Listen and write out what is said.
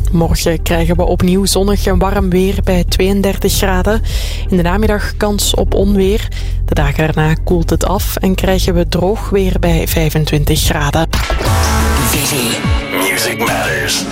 Morgen krijgen we opnieuw zonnig en warm weer bij 32 graden. In de namiddag kans op onweer. De dagen daarna koelt het af en krijgen we droog weer bij 25 graden. Music Matters.